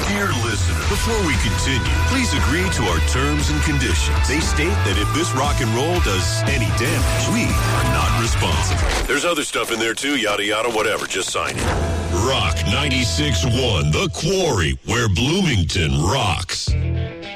Dear listener, before we continue, please agree to our terms and conditions. They state that if this rock and roll does any damage, we are not responsible. There's other stuff in there too, yada yada, whatever. Just sign it. Rock 96.1, The Quarry, where Bloomington rocks.